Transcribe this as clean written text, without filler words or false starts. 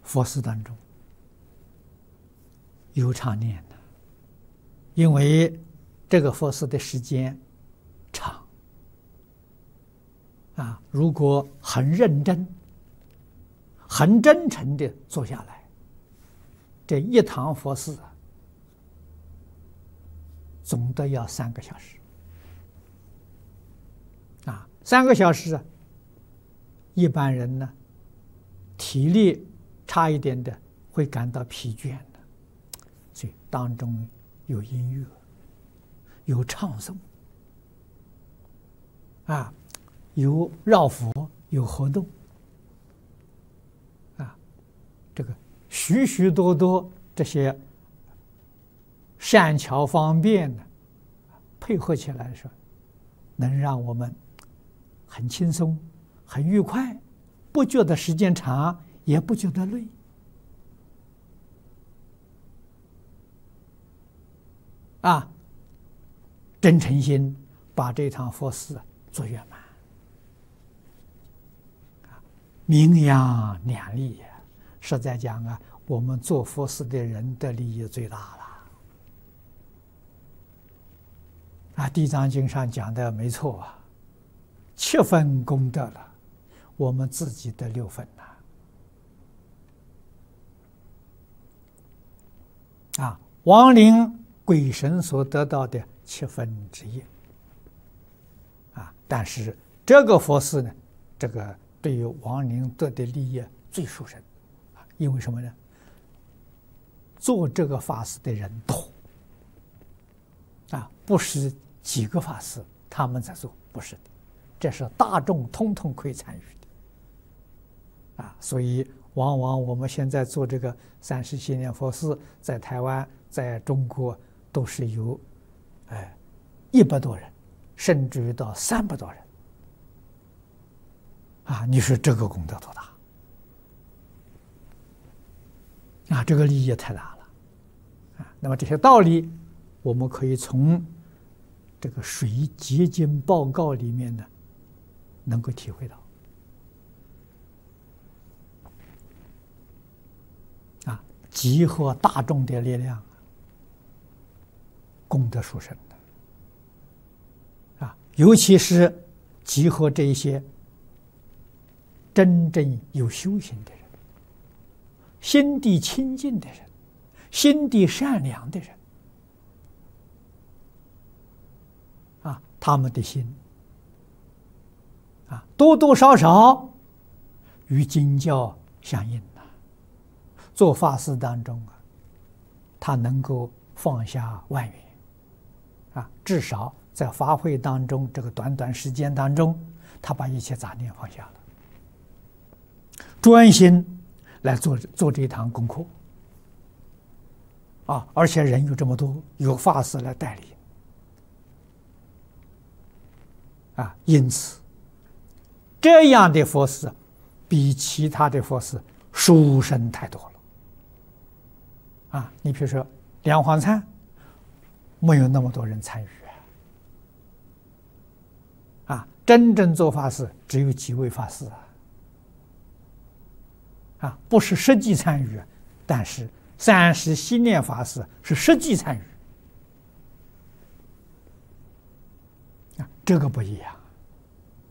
佛事当中有常念的，因为这个佛事的时间长啊，如果很认真、很真诚的坐下来，这一堂佛事总得要3个小时啊，3个小时一般人呢体力差一点的会感到疲倦的，所以当中有音乐，有唱诵啊，有绕佛，有活动啊，这个许许多多这些善巧方便的配合起来的时候，能让我们很轻松、很愉快，不觉得时间长，也不觉得累啊。真诚心把这堂佛事做圆满，名扬两利。实在讲啊，我们做佛事的人的利益最大了啊。《地藏经》上讲的没错啊，7分功德了，我们自己的6分啊，亡灵鬼神所得到的1/7啊。但是这个佛事呢，这个对于亡灵得的利益最殊胜啊，因为什么呢？做这个法事的人多啊，不是几个法师他们在做，不是的，这是大众通通可以参与的啊。所以往往我们现在做这个37年佛事，在台湾、在中国都是有100多人，甚至于到300多人啊。你说这个功德多大啊？这个利益太大了啊。那么这些道理，我们可以从这个水结晶报告里面呢，能够体会到啊，集合大众的力量，功德殊胜的啊，尤其是集合这一些真正有修行的人，心地清净的人，心地善良的人啊，他们的心啊，多多少少与经教相应的。做法事当中啊，他能够放下万缘啊，至少在法会当中这个短短时间当中，他把一切杂念放下了，专心来做这一堂功课啊，而且人有这么多，有法师来带领啊，因此这样的佛事比其他的佛事殊胜太多了啊。你比如说莲花忏，没有那么多人参与啊，真正做法事只有几位法师啊，不是实际参与，但是37念法事是实际参与啊，这个不一样。